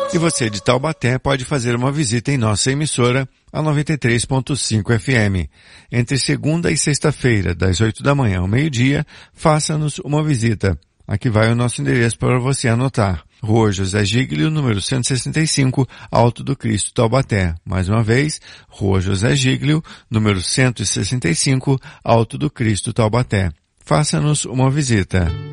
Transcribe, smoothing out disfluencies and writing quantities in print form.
E você de Taubaté pode fazer uma visita em nossa emissora, a 93.5 FM. Entre segunda e sexta-feira, das 8 da manhã ao meio-dia, faça-nos uma visita. Aqui vai o nosso endereço para você anotar. Rua José Giglio, número 165, Alto do Cristo, Taubaté. Mais uma vez, Rua José Giglio, número 165, Alto do Cristo, Taubaté. Faça-nos uma visita.